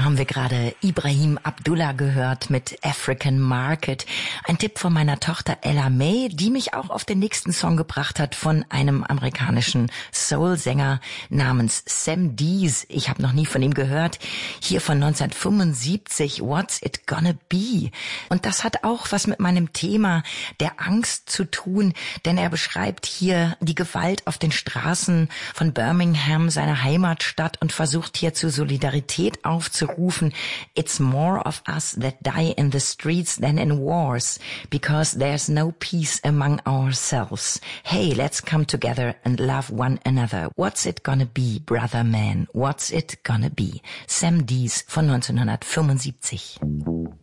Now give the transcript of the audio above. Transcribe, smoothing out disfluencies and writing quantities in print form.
haben wir gerade Ibrahim Abdullah gehört mit African Market. Ein Tipp von meiner Tochter Ella May, die mich auch auf den nächsten Song gebracht hat von einem amerikanischen Soul-Sänger namens Sam Dees. Ich habe noch nie von ihm gehört. Hier von 1975, What's It Gonna Be? Und das hat auch was mit meinem Thema der Angst zu tun, denn er beschreibt hier die Gewalt auf den Straßen von Birmingham, seiner Heimatstadt, und versucht hier zu Solidarität aufzurufen. It's more of us that die in the streets than in wars, because there's no peace among ourselves. Hey, let's come together and love one another. What's it gonna be, brother man? What's it gonna be? Sam Dees von 1975.